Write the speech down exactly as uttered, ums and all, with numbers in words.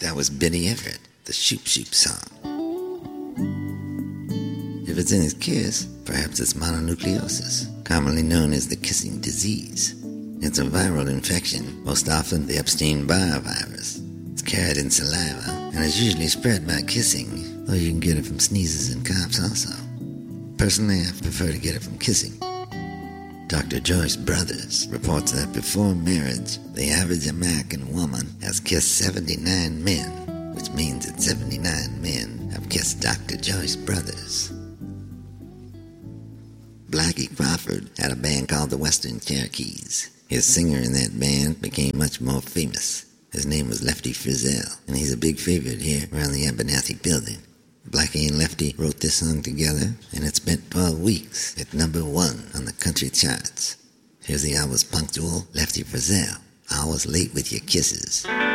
That was Benny Everett, the Shoop Shoop song. If it's in his kiss, perhaps it's mononucleosis, commonly known as the kissing disease. It's a viral infection, most often the Epstein-Barr virus. It's carried in saliva and is usually spread by kissing, though you can get it from sneezes and coughs also. Personally, I prefer to get it from kissing. Doctor Joyce Brothers reports that before marriage, the average American woman has kissed seventy-nine men, which means that seventy-nine men have kissed Doctor Joyce Brothers. Blackie Crawford had a band called the Western Cherokees. His singer in that band became much more famous. His name was Lefty Frizzell, and he's a big favorite here around the Abernathy building. Blackie and Lefty wrote this song together, and it spent twelve weeks at number one on the country charts. Here's the always punctual Lefty Frizzell, always late with your kisses.